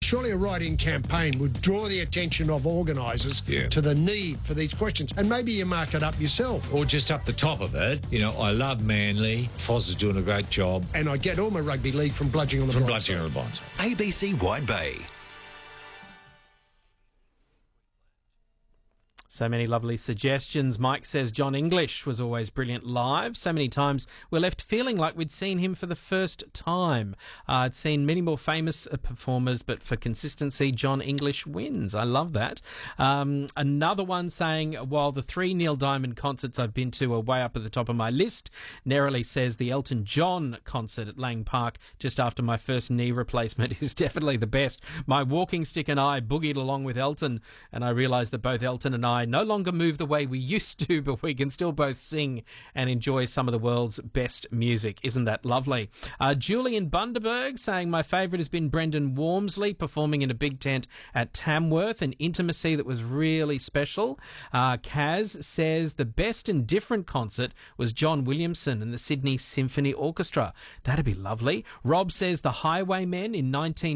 Surely a write-in campaign would draw the attention of organisers to the need for these questions. And maybe you mark it up yourself. Or just up the top of it, I love Manly. Foz is doing a great job. And I get all my rugby league from Bludgeoning on the Blind Side. ABC Wide Bay. So many lovely suggestions. Mike says John English was always brilliant live. So many times we're left feeling like we'd seen him for the first time. I'd seen many more famous performers, but for consistency, John English wins. I love that. Another one saying, while the 3 Neil Diamond concerts I've been to are way up at the top of my list, Nerily says the Elton John concert at Lang Park just after my first knee replacement is definitely the best. My walking stick and I boogied along with Elton, and I realised that both Elton and I no longer move the way we used to, but we can still both sing and enjoy some of the world's best music. Isn't that lovely? Julian Bundaberg saying my favourite has been Brendan Walmsley performing in a big tent at Tamworth, an intimacy that was really special. Kaz says the best and different concert was John Williamson and the Sydney Symphony Orchestra. That'd be lovely. Rob says the Highwaymen in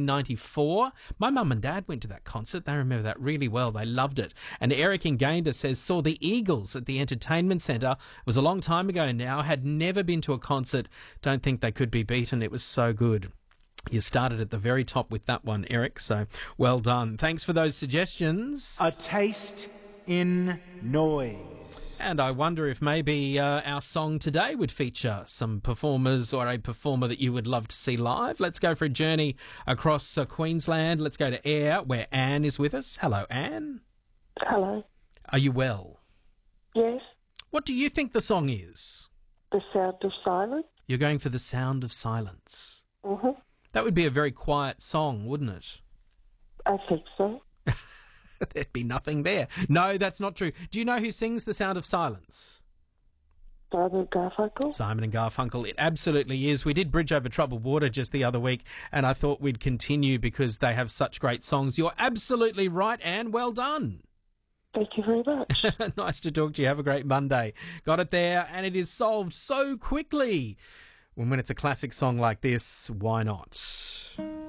1994. My mum and dad went to that concert. They remember that really well. They loved it. And Eric in Gayndah says saw the Eagles at the Entertainment Centre. It was a long time ago now. Had never been to a concert. Don't think they could be beaten. It was so good. You started at the very top with that one, Eric, so well done. Thanks for those suggestions. A taste in noise. And I wonder if maybe our song today would feature some performers or a performer that you would love to see live. Let's go for a journey across Queensland. Let's go to Ayr, where Anne is with us. Hello, Anne. Hello. Are you well? Yes. What do you think the song is? The Sound of Silence. You're going for The Sound of Silence. Mm-hmm. That would be a very quiet song, wouldn't it? I think so. There'd be nothing there. No, that's not true. Do you know who sings The Sound of Silence? Simon and Garfunkel. Simon and Garfunkel. It absolutely is. We did Bridge Over Troubled Water just the other week, and I thought we'd continue because they have such great songs. You're absolutely right, Anne. Well done. Thank you very much. Nice to talk to you. Have a great Monday. Got it there, and it is solved so quickly. When it's a classic song like this, why not?